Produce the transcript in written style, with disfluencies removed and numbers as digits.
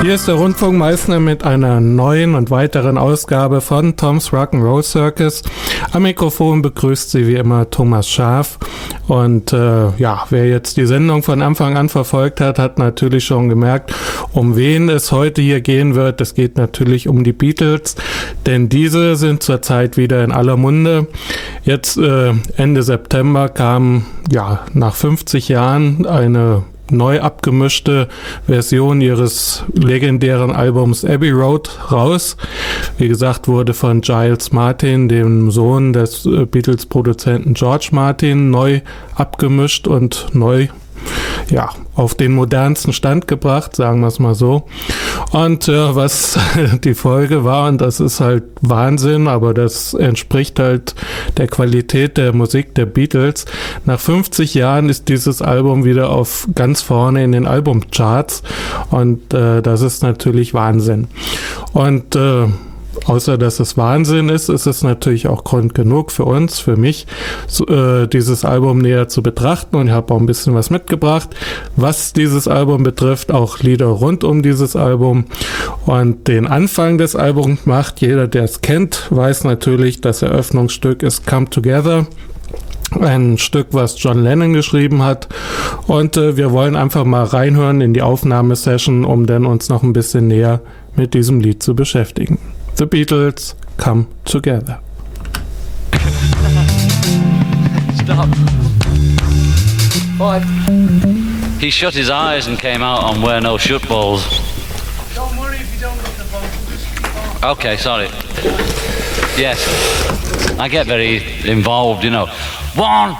Hier ist der Rundfunkmeister mit einer neuen und weiteren Ausgabe von Tom's Rock'n'Roll Circus. Am Mikrofon begrüßt Sie wie immer Thomas Schaaf. Und wer jetzt die Sendung von Anfang an verfolgt hat, hat natürlich schon gemerkt, um wen es heute hier gehen wird. Es geht natürlich um die Beatles, denn diese sind zurzeit wieder in aller Munde. Jetzt Ende September kam nach 50 Jahren eine neu abgemischte Version ihres legendären Albums Abbey Road raus. Wie gesagt, wurde von Giles Martin, dem Sohn des Beatles-Produzenten George Martin, neu abgemischt und neu auf den modernsten Stand gebracht, sagen wir es mal so. Und was die Folge war, und das ist halt Wahnsinn, aber das entspricht halt der Qualität der Musik der Beatles. Nach 50 Jahren ist dieses Album wieder auf ganz vorne in den Albumcharts und das ist natürlich Wahnsinn. Und außer dass es Wahnsinn ist, ist es natürlich auch Grund genug für uns, für mich, dieses Album näher zu betrachten. Und ich habe auch ein bisschen was mitgebracht, was dieses Album betrifft, auch Lieder rund um dieses Album. Und den Anfang des Albums macht jeder, der es kennt, weiß natürlich, das Eröffnungsstück ist Come Together. Ein Stück, was John Lennon geschrieben hat. Und wir wollen einfach mal reinhören in die Aufnahmesession, um dann uns noch ein bisschen näher mit diesem Lied zu beschäftigen. The Beatles, Come Together. Stop. What? He shut his eyes and came out on Wear No Shut Balls. Don't worry if you don't get the phone. Okay, sorry. Yes. I get very involved, you know. 1,